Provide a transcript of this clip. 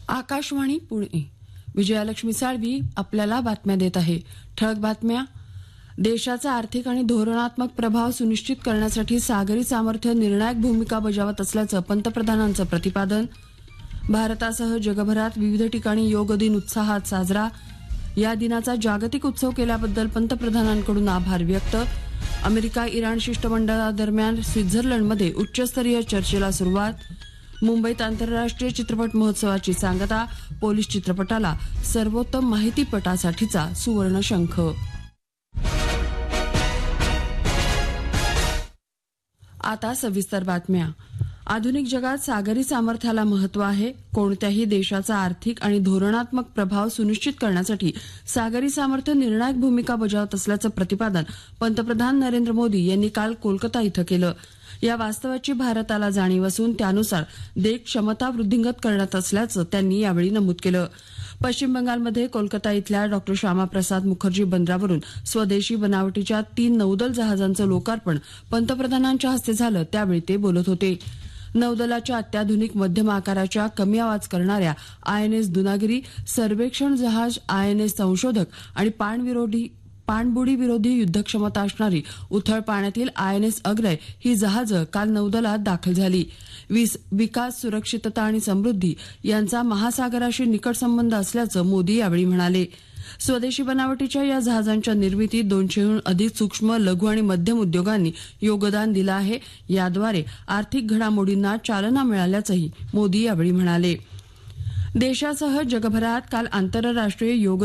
आकाशवाणी पुणे. विजयालक्ष्मी साळवी आपल्याला बातम्या देत आहे. ठळक बातम्या. देशाचा आर्थिक आणि धोरणात्मक प्रभाव सुनिश्चित करण्यासाठी सागरी सामर्थ्य निर्णायक भूमिका बजावत असल्याचं पंतप्रधानांचं प्रतिपादन. भारतासह जगभरात विविध ठिकाणी योग दिन उत्साहात साजरा. या दिनाचा जागतिक उत्सव केल्याबद्दल पंतप्रधानांकडून आभार व्यक्त. अमेरिका इराण शिष्टमंडळादरम्यान स्वित्झर्लंडमध्ये उच्चस्तरीय चर्चेला सुरुवात. मुंबईत आंतरराष्ट्रीय चित्रपट महोत्सवाची सांगता. पोलीस चित्रपटाला सर्वोत्तम माहितीपटासाठीचा सुवर्ण शंख. आता सविस्तर बातम्या. आधुनिक जगात सागरी सामर्थ्याला महत्व आहे. कोणत्याही देशाचा आर्थिक आणि धोरणात्मक प्रभाव सुनिश्चित करण्यासाठी सागरी सामर्थ्य निर्णायक भूमिका बजावत असल्याचं प्रतिपादन पंतप्रधान नरेंद्र मोदी यांनी काल कोलकाता इथं केलं. या वास्तवाची भारताला जाणीव असून त्यानुसार देश क्षमता वृद्धिंगत करत असल्याचं त्यांनी यावेळी नमूद केलं. पश्चिम बंगालमध्ये कोलकाता इथल्या डॉ. श्यामाप्रसाद मुखर्जी बंदरावरून स्वदेशी बनावटीच्या 3 नौदल जहाजांचं लोकार्पण पंतप्रधानांच्या हस्ते झालं. त्यावेळी ते बोलत होते. नौदलाच्या अत्याधुनिक मध्यम आकाराच्या कमी आवाज करणाऱ्या आयएनएस दुनागिरी, सर्वेक्षण जहाज आयएनएस संशोधक आणि पाणबुडी विरोधी युद्धक्षमता असणारी उथळ पाण्यातील आयएनएस अग्रय ही जहाजं काल नौदलात दाखल झाली. विकास, सुरक्षितता आणि समृद्धी यांचा महासागराशी निकट संबंध असल्याचं मोदी यावेळी म्हणाले. स्वदेशी बनावटीच्या या जहाजांच्या निर्मितीत 200हून अधिक सूक्ष्म, लघु आणि मध्यम उद्योगांनी योगदान दिलं आहे. याद्वारे आर्थिक घडामोडींना चालना मिळाल्याचंही मोदी यावेळी म्हणाले. देशासह जगभरात काल आंतरराष्ट्रीय योग